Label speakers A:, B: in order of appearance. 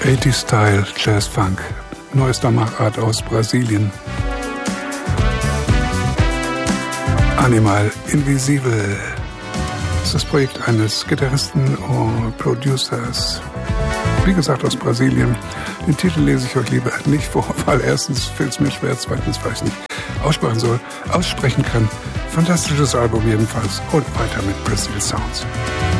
A: 80s-Style Jazz-Funk, neuester Machart aus Brasilien. Animal Invisible. Das ist das Projekt eines Gitarristen und Producers. Wie gesagt, aus Brasilien. Den Titel lese ich euch lieber nicht vor, weil erstens fällt es mir schwer, zweitens, weil ich nicht aussprechen kann. Fantastisches Album jedenfalls und weiter mit Brazil Sounds.